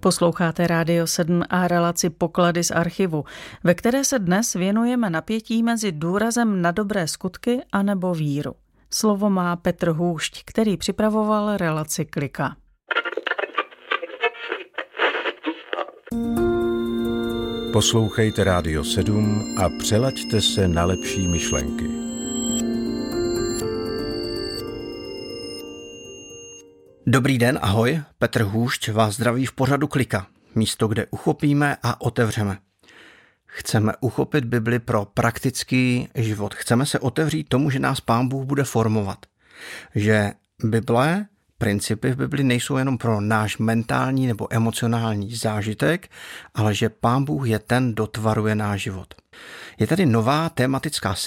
Posloucháte Rádio 7 a relaci Poklady z archivu, ve které se dnes věnujeme napětí mezi důrazem na dobré skutky anebo víru. Slovo má Petr Hůšť, který připravoval relaci Klika. Poslouchejte Rádio 7 a přelaďte se na lepší myšlenky. Dobrý den, ahoj, Petr Hůšť vás zdraví v pořadu Klika, místo, kde uchopíme a otevřeme. Chceme uchopit Bibli pro praktický život. Chceme se otevřít tomu, že nás Pán Bůh bude formovat. Že Bible, principy v Bibli nejsou jenom pro náš mentální nebo emocionální zážitek, ale že Pán Bůh je ten, kdo tvaruje náš život. Je tady nová tematická